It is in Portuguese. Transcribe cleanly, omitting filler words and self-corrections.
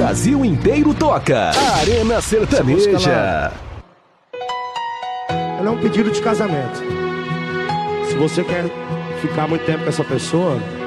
Brasil inteiro toca. Arena Sertaneja. Ela é um pedido de casamento. Se você quer ficar muito tempo com essa pessoa,